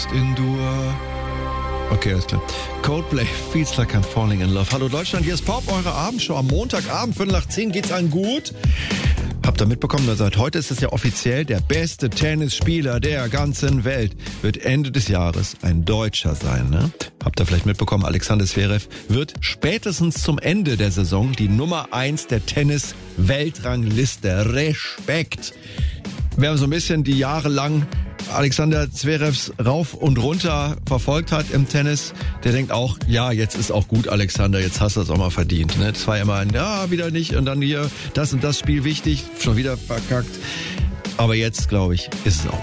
Endure. Okay, alles klar. Coldplay, Feels Like I'm Falling in Love. Hallo Deutschland, hier ist Pop, eure Abendshow. Am Montagabend, 9:45 geht's allen gut. Habt ihr mitbekommen, dass seit heute ist es ja offiziell, der beste Tennisspieler der ganzen Welt wird Ende des Jahres ein Deutscher sein, ne? Habt ihr vielleicht mitbekommen, Alexander Zverev wird spätestens zum Ende der Saison die Nummer 1 der Tennis-Weltrangliste. Respekt! Wer so ein bisschen die Jahre lang Alexander Zverevs rauf und runter verfolgt hat im Tennis, der denkt auch, ja, jetzt ist auch gut, Alexander, jetzt hast du es auch mal verdient. Ne? Das war immer ein, ja, wieder nicht und dann hier, das und das Spiel wichtig, schon wieder verkackt. Aber jetzt, glaube ich, ist es auch